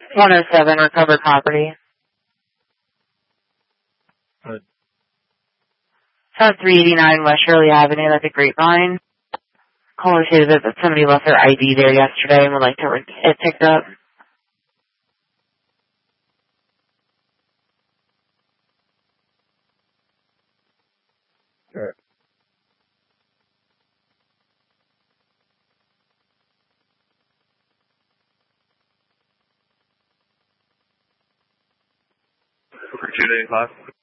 107 recovered property. Good. It's on 389 West Shirley Avenue. That's a Grapevine. Caller stated that somebody left their ID there yesterday and would like to get it picked up. Sure. For 285.